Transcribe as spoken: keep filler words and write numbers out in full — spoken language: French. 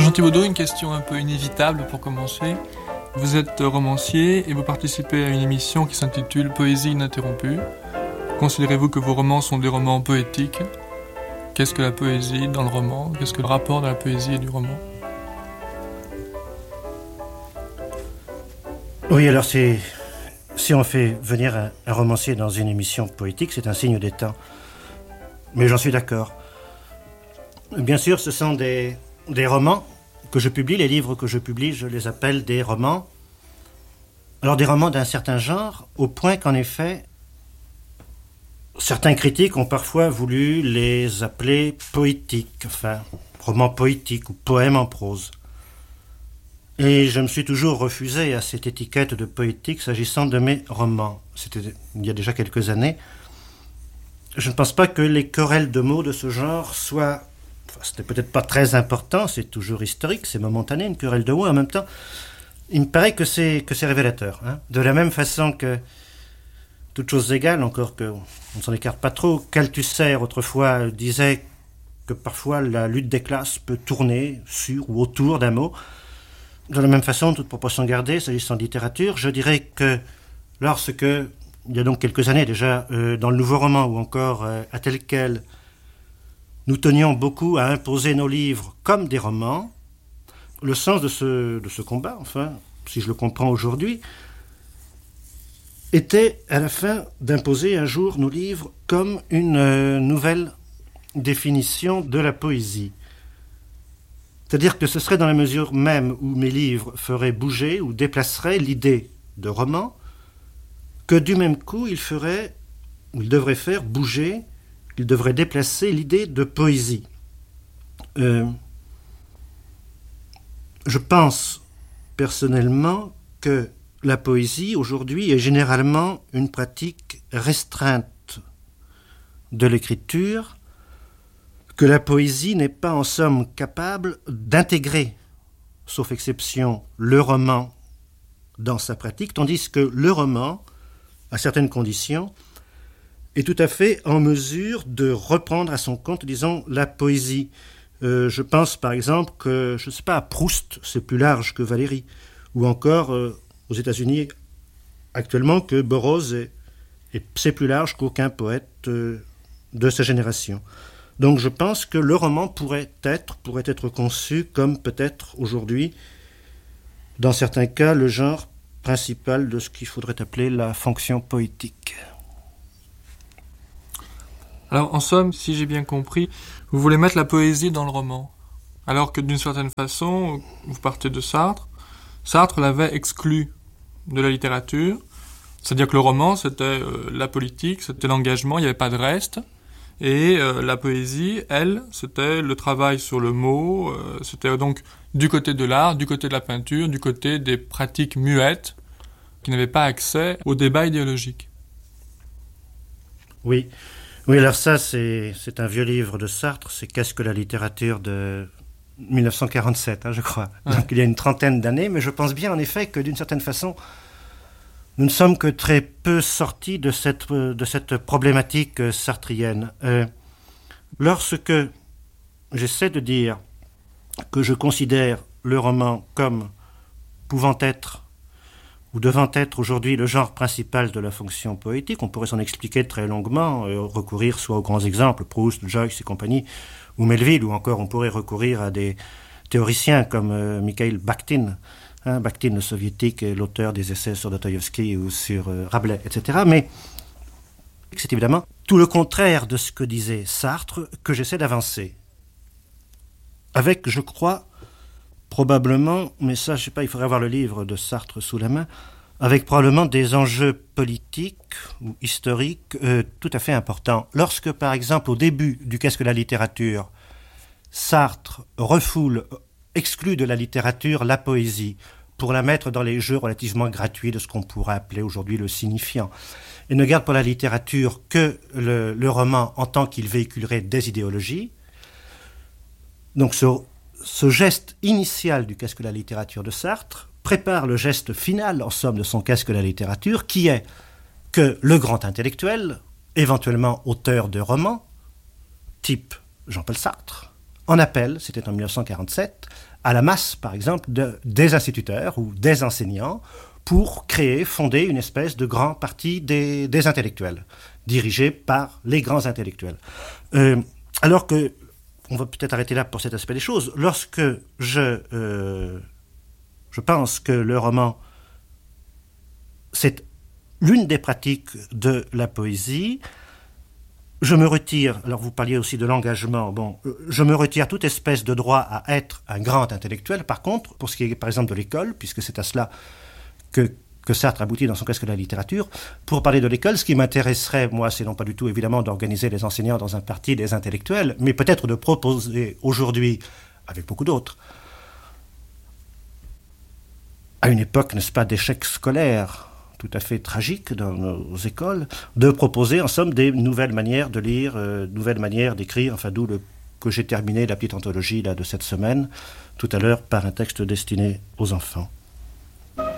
Jean Thibaudeau, une question un peu inévitable pour commencer. Vous êtes romancier et vous participez à une émission qui s'intitule Poésie ininterrompue. Considérez-vous que vos romans sont des romans poétiques ? Qu'est-ce que la poésie dans le roman ? Qu'est-ce que le rapport de la poésie et du roman ? Oui, alors c'est, si on fait venir un, un romancier dans une émission poétique, c'est un signe des temps. Mais j'en suis d'accord. Bien sûr, ce sont des, des romans que je publie, les livres que je publie, je les appelle des romans. Alors des romans d'un certain genre, au point qu'en effet, certains critiques ont parfois voulu les appeler poétiques, enfin, romans poétiques ou poèmes en prose. Et je me suis toujours refusé à cette étiquette de poétique s'agissant de mes romans. C'était il y a déjà quelques années. Je ne pense pas que les querelles de mots de ce genre soient... Enfin, c'était peut-être pas très important, c'est toujours historique, c'est momentané, une querelle de mots. En même temps, il me paraît que c'est, que c'est révélateur. Hein. De la même façon que, toutes choses égales, encore qu'on ne s'en écarte pas trop, Althusser, autrefois, disait que parfois la lutte des classes peut tourner sur ou autour d'un mot. De la même façon, toute proportion gardée, s'agissant de littérature, je dirais que lorsque, il y a donc quelques années déjà, euh, dans le nouveau roman ou encore euh, à tel quel, nous tenions beaucoup à imposer nos livres comme des romans, le sens de ce, de ce combat, enfin, si je le comprends aujourd'hui, était à la fin d'imposer un jour nos livres comme une euh, nouvelle définition de la poésie. C'est-à-dire que ce serait dans la mesure même où mes livres feraient bouger ou déplaceraient l'idée de roman, que du même coup, ils feraient, ou ils devraient faire bouger, ils devraient déplacer l'idée de poésie. Euh, je pense personnellement que la poésie, aujourd'hui, est généralement une pratique restreinte de l'écriture, que la poésie n'est pas en somme capable d'intégrer, sauf exception, le roman dans sa pratique, tandis que le roman, à certaines conditions, est tout à fait en mesure de reprendre à son compte, disons, la poésie. Euh, je pense par exemple que, je ne sais pas, à Proust, c'est plus large que Valéry, ou encore euh, aux États-Unis actuellement que Burroughs est, est, c'est plus large qu'aucun poète euh, de sa génération. Donc je pense que le roman pourrait être, pourrait être conçu comme peut-être aujourd'hui, dans certains cas, le genre principal de ce qu'il faudrait appeler la fonction poétique. Alors en somme, si j'ai bien compris, vous voulez mettre la poésie dans le roman, alors que d'une certaine façon, vous partez de Sartre. Sartre l'avait exclu de la littérature, c'est-à-dire que le roman c'était euh, la politique, c'était l'engagement, il n'y avait pas de reste. Et euh, la poésie, elle, c'était le travail sur le mot, euh, c'était donc du côté de l'art, du côté de la peinture, du côté des pratiques muettes qui n'avaient pas accès au débat idéologique. Oui, oui. Alors ça, c'est, c'est un vieux livre de Sartre, c'est Qu'est-ce que la littérature de dix-neuf cent quarante-sept, hein, je crois. Ouais. Donc il y a une trentaine d'années, mais je pense bien en effet que d'une certaine façon, nous ne sommes que très peu sortis de cette, de cette problématique sartrienne. Euh, lorsque j'essaie de dire que je considère le roman comme pouvant être ou devant être aujourd'hui le genre principal de la fonction poétique, on pourrait s'en expliquer très longuement, euh, recourir soit aux grands exemples, Proust, Joyce et compagnie, ou Melville, ou encore on pourrait recourir à des théoriciens comme euh, Mikhail Bakhtin, Hein, Bakhtin, le soviétique, est l'auteur des essais sur Dostoïevski ou sur euh, Rabelais, et cetera. Mais c'est évidemment tout le contraire de ce que disait Sartre que j'essaie d'avancer. Avec, je crois, probablement, mais ça, je ne sais pas, il faudrait avoir le livre de Sartre sous la main, avec probablement des enjeux politiques ou historiques euh, tout à fait importants. Lorsque, par exemple, au début du Qu'est-ce que la littérature, Sartre refoule, exclut de la littérature la poésie, pour la mettre dans les jeux relativement gratuits de ce qu'on pourrait appeler aujourd'hui le signifiant, et ne garde pour la littérature que le, le roman en tant qu'il véhiculerait des idéologies. Donc ce, ce geste initial du Qu'est-ce que la littérature de Sartre prépare le geste final, en somme, de son Qu'est-ce que la littérature, qui est que le grand intellectuel, éventuellement auteur de romans, type Jean-Paul Sartre, en appel, c'était en mille neuf cent quarante-sept, à la masse, par exemple, de, des instituteurs ou des enseignants pour créer, fonder une espèce de grand parti des, des intellectuels, dirigé par les grands intellectuels. Euh, alors que, on va peut-être arrêter là pour cet aspect des choses, lorsque je, euh, je pense que le roman, c'est l'une des pratiques de la poésie, je me retire, alors vous parliez aussi de l'engagement, bon, je me retire toute espèce de droit à être un grand intellectuel. Par contre, pour ce qui est par exemple de l'école, puisque c'est à cela que, que Sartre aboutit dans son Qu'est-ce que la littérature, pour parler de l'école, ce qui m'intéresserait, moi, c'est non pas du tout évidemment d'organiser les enseignants dans un parti des intellectuels, mais peut-être de proposer aujourd'hui, avec beaucoup d'autres, à une époque, n'est-ce pas, d'échec scolaire, tout à fait tragique dans nos écoles, de proposer en somme des nouvelles manières de lire, euh, nouvelles manières d'écrire, enfin d'où le, que j'ai terminé la petite anthologie là, de cette semaine, tout à l'heure par un texte destiné aux enfants.